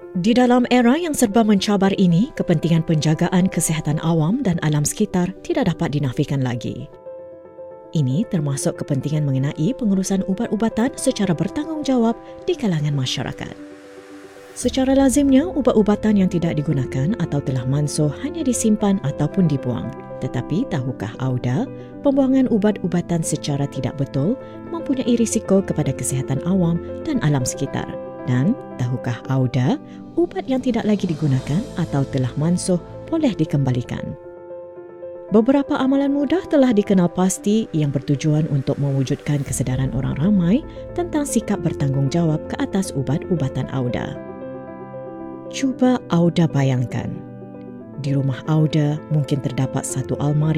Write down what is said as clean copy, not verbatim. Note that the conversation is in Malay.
Di dalam era yang serba mencabar ini, kepentingan penjagaan kesihatan awam dan alam sekitar tidak dapat dinafikan lagi. Ini termasuk kepentingan mengenai pengurusan ubat-ubatan secara bertanggungjawab di kalangan masyarakat. Secara lazimnya, ubat-ubatan yang tidak digunakan atau telah mansuh hanya disimpan ataupun dibuang. Tetapi tahukah anda, pembuangan ubat-ubatan secara tidak betul mempunyai risiko kepada kesihatan awam dan alam sekitar? Dan tahukah anda, ubat yang tidak lagi digunakan atau telah mansuh boleh dikembalikan? Beberapa amalan mudah telah dikenal pasti yang bertujuan untuk mewujudkan kesedaran orang ramai tentang sikap bertanggungjawab ke atas ubat-ubatan anda. Cuba anda bayangkan, di rumah anda mungkin terdapat satu almari